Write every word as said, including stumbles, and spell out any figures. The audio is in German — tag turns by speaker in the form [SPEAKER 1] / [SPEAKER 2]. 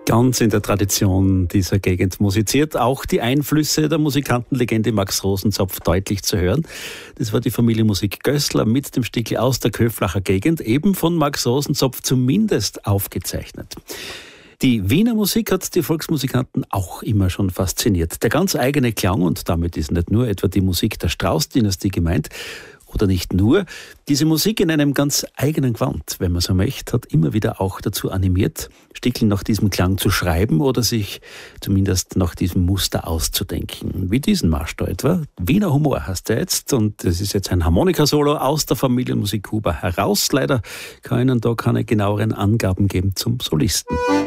[SPEAKER 1] Ganz in der Tradition dieser Gegend musiziert, auch die Einflüsse der Musikantenlegende Max Rosenzopf deutlich zu hören. Das war die Familie Musik Gößler mit dem Stickel aus der Köflacher Gegend, eben von Max Rosenzopf zumindest aufgezeichnet. Die Wiener Musik hat die Volksmusikanten auch immer schon fasziniert. Der ganz eigene Klang, und damit ist nicht nur etwa die Musik der Strauß-Dynastie gemeint, oder nicht nur, diese Musik in einem ganz eigenen Gewand, wenn man so möchte, hat immer wieder auch dazu animiert, Stickel nach diesem Klang zu schreiben oder sich zumindest nach diesem Muster auszudenken. Wie diesen Marsch da etwa. Wiener Humor heißt er jetzt, und das ist jetzt ein Harmonika-Solo aus der Familienmusik Huber heraus. Leider kann ich Ihnen da keine genaueren Angaben geben zum Solisten.